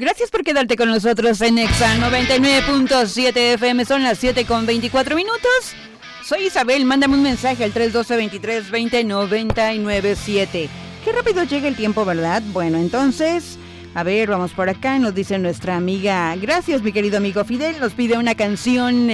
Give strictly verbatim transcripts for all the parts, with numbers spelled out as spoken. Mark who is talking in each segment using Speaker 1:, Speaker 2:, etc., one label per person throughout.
Speaker 1: Gracias por quedarte con nosotros en Exa noventa y nueve punto siete F M. Son las siete con veinticuatro minutos. Soy Isabel, mándame un mensaje al tres uno dos, veintitrés veinte, noventa y nueve siete. Qué rápido llega el tiempo, ¿verdad? Bueno, entonces, a ver, vamos por acá. Nos dice nuestra amiga, gracias mi querido amigo Fidel, nos pide una canción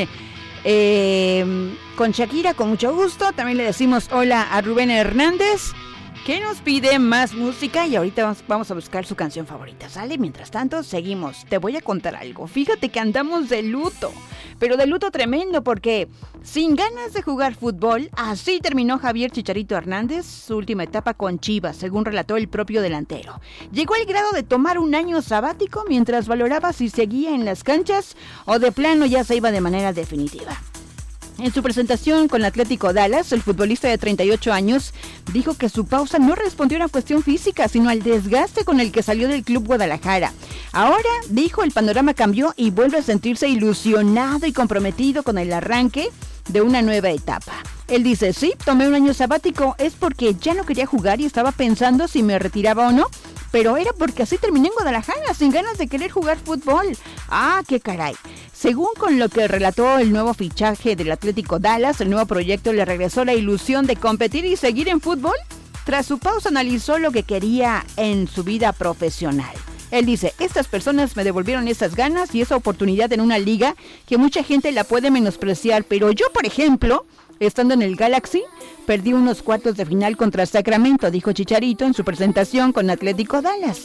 Speaker 1: eh, con Shakira, con mucho gusto. También le decimos hola a Rubén Hernández, que nos pide más música y ahorita vamos, vamos a buscar su canción favorita, ¿sale? Mientras tanto, seguimos. Te voy a contar algo. Fíjate que andamos de luto, pero de luto tremendo porque sin ganas de jugar fútbol, así terminó Javier Chicharito Hernández su última etapa con Chivas, según relató el propio delantero. Llegó al grado de tomar un año sabático mientras valoraba si seguía en las canchas o de plano ya se iba de manera definitiva. En su presentación con Atlético Dallas, el futbolista de treinta y ocho años dijo que su pausa no respondió a una cuestión física, sino al desgaste con el que salió del Club Guadalajara. Ahora, dijo, el panorama cambió y vuelve a sentirse ilusionado y comprometido con el arranque de una nueva etapa. Él dice, sí, tomé un año sabático, es porque ya no quería jugar y estaba pensando si me retiraba o no, pero era porque así terminé en Guadalajara, sin ganas de querer jugar fútbol. ¡Ah, qué caray! Según con lo que relató el nuevo fichaje del Atlético Dallas, el nuevo proyecto le regresó la ilusión de competir y seguir en fútbol. Tras su pausa analizó lo que quería en su vida profesional. Él dice, estas personas me devolvieron esas ganas y esa oportunidad en una liga que mucha gente la puede menospreciar, pero yo, por ejemplo, estando en el Galaxy, perdí unos cuartos de final contra Sacramento, dijo Chicharito en su presentación con Atlético Dallas.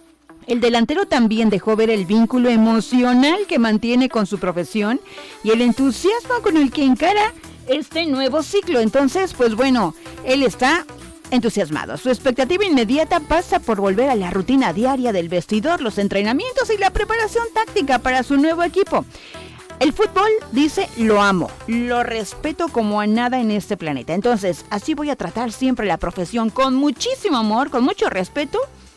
Speaker 1: El delantero también dejó ver el vínculo emocional que mantiene con su profesión y el entusiasmo con el que encara este nuevo ciclo. Entonces, pues bueno, él está entusiasmado. Su expectativa inmediata pasa por volver a la rutina diaria del vestidor, los entrenamientos y la preparación táctica para su nuevo equipo. El fútbol, dice, lo amo, lo respeto como a nada en este planeta. Entonces, así voy a tratar siempre la profesión con muchísimo amor, con mucho respeto.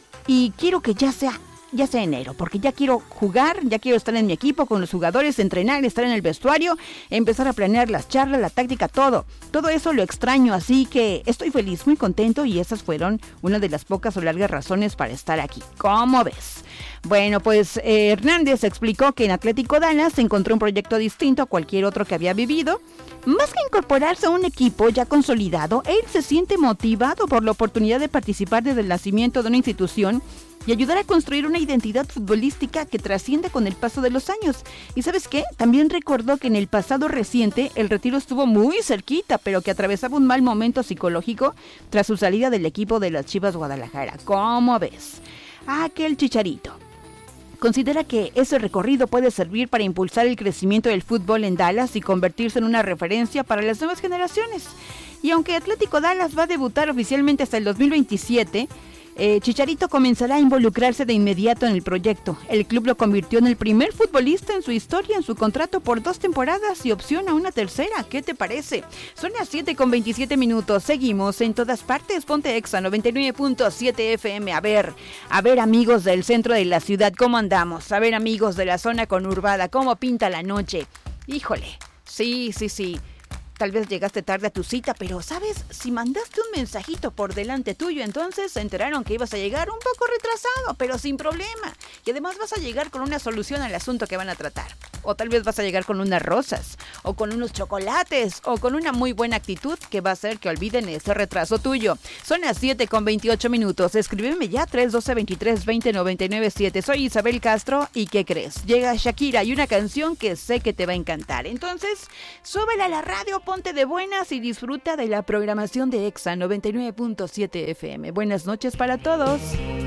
Speaker 1: Y quiero que ya sea, ya sea enero, porque ya quiero jugar, ya quiero estar en mi equipo con los jugadores, entrenar, estar en el vestuario, empezar a planear las charlas, la táctica, todo. Todo eso lo extraño, así que estoy feliz, muy contento y esas fueron una de las pocas o largas razones para estar aquí. ¿Cómo ves? Bueno, pues eh, Hernández explicó que en Atlético Dallas encontró un proyecto distinto a cualquier otro que había vivido. Más que incorporarse a un equipo ya consolidado, él se siente motivado por la oportunidad de participar desde el nacimiento de una institución y ayudar a construir una identidad futbolística que trascienda con el paso de los años. ¿Y sabes qué? También recordó que en el pasado reciente el retiro estuvo muy cerquita, pero que atravesaba un mal momento psicológico tras su salida del equipo de las Chivas Guadalajara. ¿Cómo ves? Aquel Chicharito considera que ese recorrido puede servir para impulsar el crecimiento del fútbol en Dallas y convertirse en una referencia para las nuevas generaciones. Y aunque Atlético Dallas va a debutar oficialmente hasta el dos mil veintisiete, eh, Chicharito comenzará a involucrarse de inmediato en el proyecto. El club lo convirtió en el primer futbolista en su historia en su contrato por dos temporadas y opción a una tercera. ¿Qué te parece? Son las siete con veintisiete minutos. Seguimos en todas partes. Ponte Exa noventa y nueve punto siete F M. A ver, a ver amigos del centro de la ciudad, ¿cómo andamos? A ver amigos de la zona conurbada, ¿cómo pinta la noche? Híjole, sí, sí, sí. Tal vez llegaste tarde a tu cita, pero ¿sabes? Si mandaste un mensajito por delante tuyo, entonces se enteraron que ibas a llegar un poco retrasado, pero sin problema. Y además vas a llegar con una solución al asunto que van a tratar. O tal vez vas a llegar con unas rosas, o con unos chocolates, o con una muy buena actitud que va a hacer que olviden ese retraso tuyo. Son las siete con veintiocho minutos. Escríbeme ya tres uno dos, veintitrés veinte, noventa y nueve siete. Soy Isabel Castro y ¿qué crees? Llega Shakira y una canción que sé que te va a encantar. Entonces, súbela a la radio, ponte de buenas y disfruta de la programación de Exa noventa y nueve punto siete F M. Buenas noches para todos.